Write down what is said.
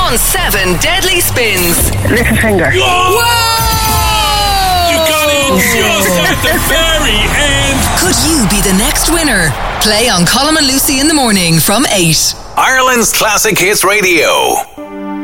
on 7 Deadly Spins. Little finger. Whoa! You got it just at the very end. Could you be the next winner? Play on Colm and Lucy in the morning from 8. Ireland's Classic Hits Radio.